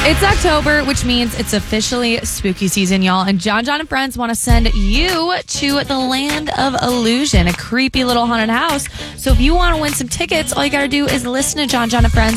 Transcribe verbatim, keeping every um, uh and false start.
It's October, which means it's officially spooky season, y'all. And John John and Friends want to send you to the Land of Illusion, a creepy little haunted house. So if you want to win some tickets, all you got to do is listen to John John and Friends